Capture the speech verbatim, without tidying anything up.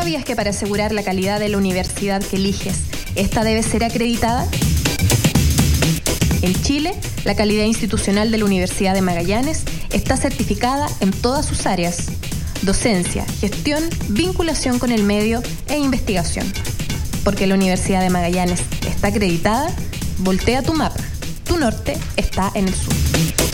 ¿Sabías que para asegurar la calidad de la universidad que eliges, esta debe ser acreditada? En Chile, la calidad institucional de la Universidad de Magallanes está certificada en todas sus áreas: docencia, gestión, vinculación con el medio e investigación. Porque la Universidad de Magallanes está acreditada, voltea tu mapa. Tu norte está en el sur.